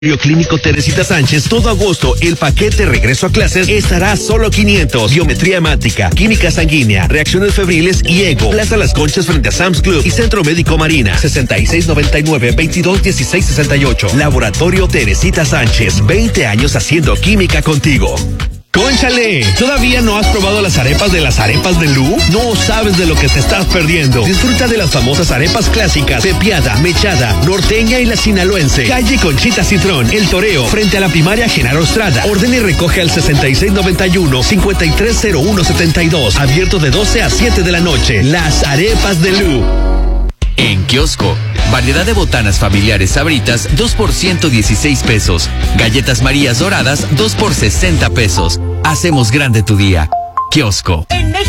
Clínico Teresita Sánchez, todo agosto el paquete regreso a clases estará a solo 500. Biometría hemática, química sanguínea, reacciones febriles y ego. Plaza Las Conchas frente a Sam's Club y Centro Médico Marina. 6699-221668. Laboratorio Teresita Sánchez, 20 años haciendo química contigo. ¡Cónchale! ¿Todavía no has probado las arepas de Lu? No sabes de lo que te estás perdiendo. Disfruta de las famosas arepas clásicas, pepiada, mechada, norteña y la sinaloense. Calle Conchita Citrón, El Toreo, frente a la primaria Genaro Estrada. Ordena y recoge al 6691-530172. Abierto de 12 a 7 de la noche. Las arepas de Lu. En Kiosco, variedad de botanas familiares Sabritas, 2 por 116 pesos. Galletas Marías doradas, 2 por 60 pesos. Hacemos grande tu día. Kiosco. En México